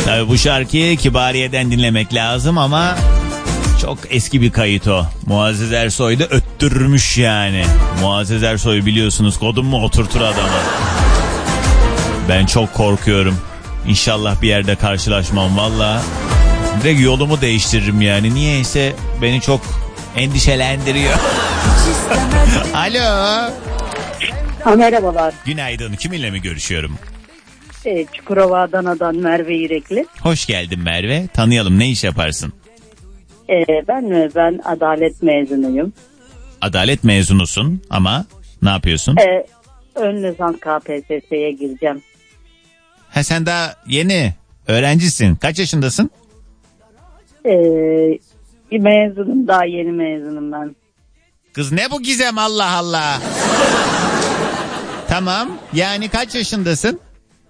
Tabii bu şarkıyı Kibariye'den dinlemek lazım ama çok eski bir kayıt o. Muazzez Ersoy da öttürmüş yani. Muazzez Ersoy biliyorsunuz kodum mu oturtur adamı. Ben çok korkuyorum. İnşallah bir yerde karşılaşmam valla. Direkt yolumu değiştiririm yani. Niyeyse beni çok endişelendiriyor. Alo. Merhabalar. Günaydın. Kiminle mi görüşüyorum? Çukurova Adana'dan Merve İrekli. Hoş geldin Merve. Tanıyalım, ne iş yaparsın? Ben adalet mezunuyum. Adalet mezunusun ama ne yapıyorsun? Ön lisans KPSS'ye gireceğim. Ha, sen daha yeni öğrencisin. Kaç yaşındasın? Mezunum, daha yeni mezunum ben. Kız ne bu gizem, Allah Allah. Tamam, yani kaç yaşındasın?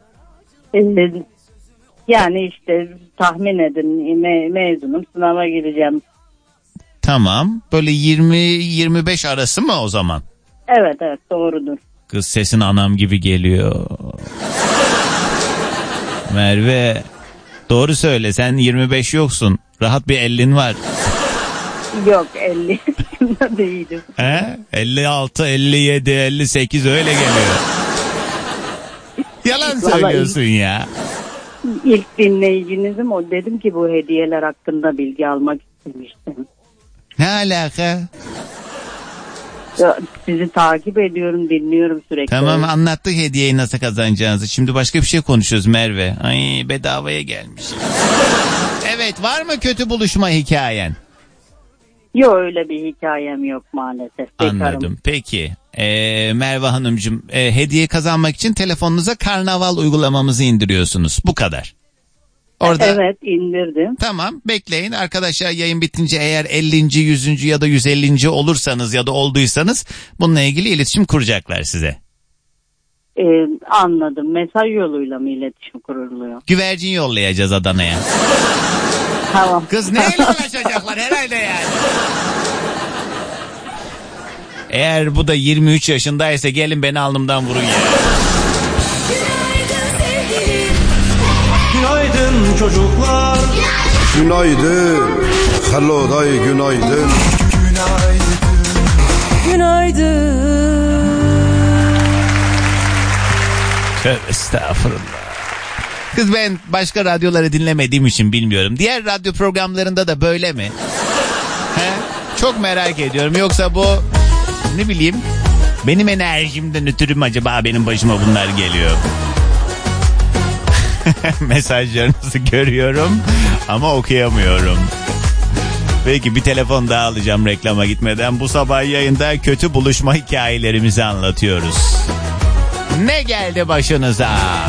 Yani işte tahmin edin, mezunum, sınava gireceğim. Tamam, böyle 20-25 arası mı o zaman? Evet doğrudur. Kız sesin anam gibi geliyor. Merve, doğru söyle, sen 25 yoksun. Rahat bir 50'in var. Yok, 50 yaşında değilim. 56, 57, 58 öyle geliyor. Yalan söylüyorsun ya. İlk dinleyicinizim o, dedim ki bu hediyeler hakkında bilgi almak istemiştim. Ne alaka? Sizi takip ediyorum, dinliyorum sürekli. Tamam, anlattık hediyeyi nasıl kazanacağınızı. Şimdi başka bir şey konuşuyoruz Merve. Ay, bedavaya gelmiş. Evet, var mı kötü buluşma hikayen? Yok, öyle bir hikayem yok maalesef. Anladım. Peki Merve Hanımcığım, hediye kazanmak için telefonunuza Karnaval uygulamamızı indiriyorsunuz. Bu kadar. Orada... Evet, indirdim. Tamam, bekleyin. Arkadaşlar yayın bitince eğer 50. 100. ya da 150. olursanız ya da olduysanız bununla ilgili iletişim kuracaklar size. Anladım. Mesaj yoluyla mı iletişim kuruluyor? Güvercin yollayacağız Adana'ya. Tamam. Kız neyle uğraşacaklar herhalde yani. Eğer bu da 23 yaşındaysa gelin beni alnımdan vurun ya. Günaydın çocuklar. Günaydın. Hello day, günaydın. Günaydın. Tövbe estağfurullah. Kız ben başka radyoları dinlemediğim için bilmiyorum. Diğer radyo programlarında da böyle mi? Çok merak ediyorum. Yoksa bu ne bileyim benim enerjimden ötürü mü acaba benim başıma bunlar geliyor? Mesajlarınızı görüyorum ama okuyamıyorum. Peki bir telefon daha alacağım reklama gitmeden. Bu sabah yayında kötü buluşma hikayelerimizi anlatıyoruz. Ne geldi başınıza?